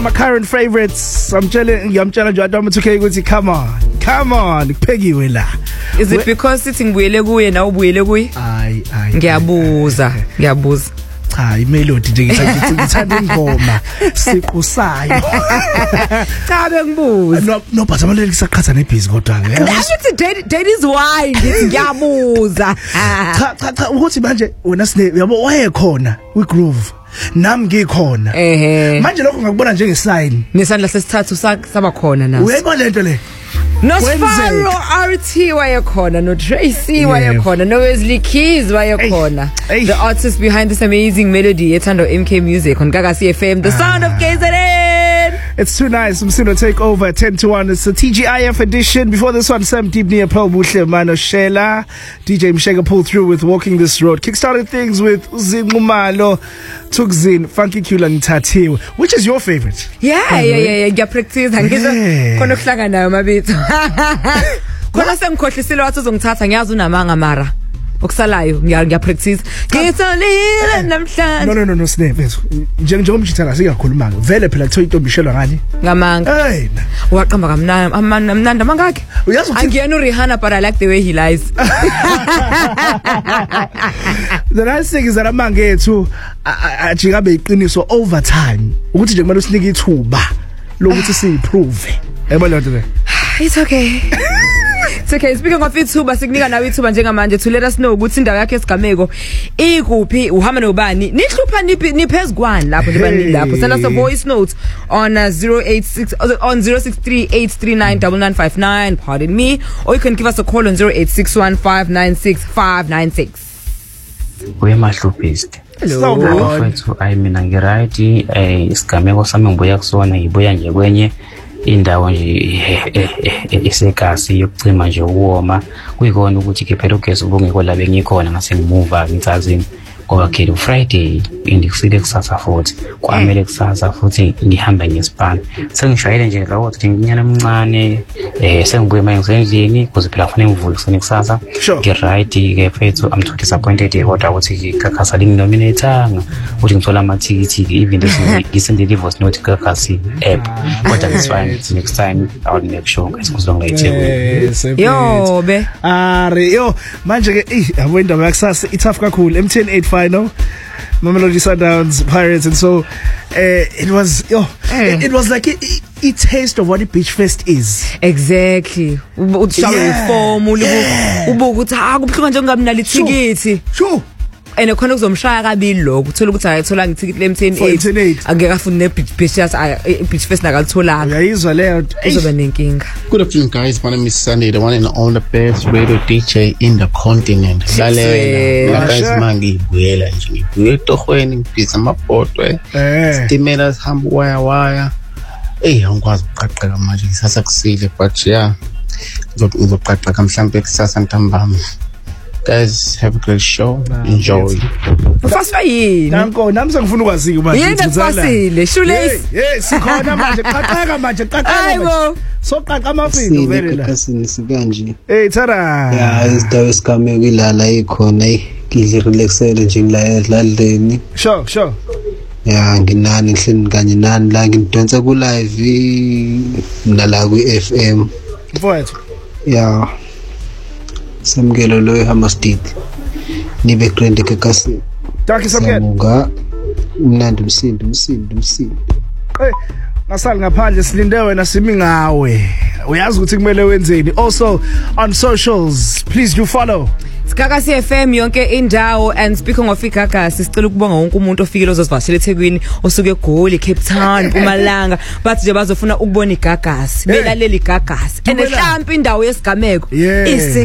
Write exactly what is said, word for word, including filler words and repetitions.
of my current favorites. I'm telling I'm telling you, I don't want to come on. Come on, kuphekiwe la. Is it because sithi ngibuyele kuye na ubuyele kuye? Ayi, ayi. Ngiyabuza, ngiyabuza. Cha, imelody nje ngithi ngithanda ingoma siqusayo. Cha bengibuza. No, no, but amaleli kusaqhatha nebhizi kodwa ke. Ngathi date date is why ngithi ngiyabuza. Cha cha cha ukuthi manje wena sine yabo wayekhona we groove. Nami ngikhona. Ehe. Manje lokho ngakubona njenge sign. Nesandla sesithathu saba khona naso. Uyayibona lento le? No Sparrow R T wayekhona, no Tracy wayekhona, no Wesley Keys wayekhona. The artist behind this amazing melody, Ethando M K Music on Gagasi F M, the sound of K Z N. It's too nice. I'm still gonna take over ten to one. It's the T G I F edition. Before this one, Sam Deep near Pearl Buhle, Mano Shela. D J Mshega pulled through with Walking This Road. Kickstarted things with Zingumalo, Tukzin, Funky Kula Ngithathiwe. Which is your favorite? Yeah, yeah, yeah, yeah. Ngiya practice ngizwa khona ukuhlangana mabitho. Khona sengikhohlisile wathi uzongithatha ngiyazi unamanga mara. Okusalayo ngiya practice. Ngitholile namhlanje. No no no no Snap. Njengoba mshithana sikakhuluma vele phela kuthiwa intombi ishelwa ngani? Ngamanga. Hey. Waqamba kamnandi amnandi mangakhe. Uyazi ukuthi angiyena uRihanna but I like the way he lies. The nice thing is that amanga ethu ajika be iqiniso over time. Ukuthi nje kumele usinike ithuba lokuthi siyiprove. Yebo lento le. It's okay. It's okay. Speaking of ithuba sikunika nawe ithuba njengamanje to let us know ukuthi indawo yakhe esigameko ikuphi uhamba nobani nihlupha niphezukwana lapho libani lapho send us a voice note on uh, zero eight six on zero six three eight three nine nine nine five nine, pardon me, or you can give us a call on zero eight six one five nine six five nine six. We mahluphist. Hello. Mfowethu ayi mina ngiright eh isigameko sami ngibuya kusona ngibuya nje kwenye indawo nje esekasi yokucima nje uwoma kuyikona ukuthi ke phela ugesi ubungekho la bengikhona ngase ngimuva ngitsazini ngoba ke Friday indikusile kusasa futhi kwamele kusasa futhi ngihamba ngesipana sengishayele nje lawo ukuthi nginyana emncane eh sengibuye manje ngisendlini kuze phela kufanele ngivuke kuseni kusasa ngiright ke mfethu I'm too disappointed kodwa ukuthi kakasa linginominatanga ukuthi ngithola amathikithi even though ngisendele voice note kakasi app kodwa it's fine next time I'll make sure ngisikuzonga itheko yo be are yo manje ke eh yabo indaba yakusasa itough kakhulu M ten eight final Mamelodi Sundowns Pirates, and so uh, it was yo hey. it, it was like a, a, a taste of what a beach fest is. Exactly. Ushaya form ubuka ukuthi ha kubhlunga nje ngabinala ithikithi sure and khona kuzomshaya kabili lokho uthola ukuthi ayithola ngithikithi le M ten eight angeke afune ne beach beach beach fest nakalitholanga uyayizwa leyo uzoba nenkinga. Good afternoon guys, my name is Sunday, the one and only best radio D J in the continent. Lalela guys mangi ibuyela nje ngibuye etohweni ngibhiza amabhodwe stimela sihamba waya waya eh angikwazi ukuqaqeka manje ngisasa kusile but yeah ngizoqaqeka mhlambe kusasa ntambama. Guys, have a great show. Enjoy. Ufaswa yini? Nanko, nami sengifuna ukwazi manje. Yini ufasile? Shoelace. Hey, sikhona manje. Qaqeka manje, qaqeka manje. So qaqa amafindo vele la. Kasini sikanje. Hey, Tara. Yeah, isdawo esigameko ilala ikhona ngidle relaxele nje ngila edlaleni. Sure, sure. Yeah, nginani ngihleni kanye nani la ngidonsa ku live nala ku F M. Mfowethu. Yeah. Samgelo lo Hamastid nibe grande ke kasi Dankie Samgelo nga umnandi umsindo umsindo umsindo eh ngasali ngaphandle silinde wena simi ngawe uyazi ukuthi kumele wenzeni. Also on socials please do follow Gagasi F M yonke indawo. And speaking of Gagasi sicela ukubonga wonke umuntu ofikile ozosivashela eThekwini osuke eGoli Cape Town Mpumalanga bathi nje bazofuna ukubona iGagasi belaleli iGagasi and ehlampa indawo yesigameko ise